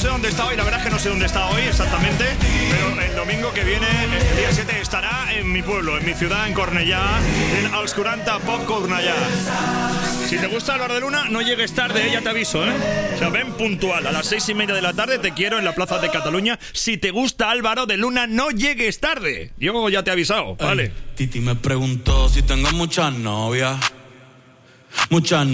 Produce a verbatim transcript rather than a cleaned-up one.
sé dónde está hoy, la verdad es que no sé dónde está hoy exactamente, pero el domingo que viene, el día siete, estará en mi pueblo, en mi ciudad, en Cornellá, en Els quaranta Pop Cornellá. Si te gusta Álvaro de Luna, no llegues tarde, ya te aviso, ¿eh? O sea, ven puntual, a las seis y media de la tarde te quiero en la Plaza de Cataluña. Si te gusta Álvaro de Luna, no llegues tarde. Yo ya te he avisado, ¿vale? Ey, Titi me preguntó si tengo muchas novias. Muchas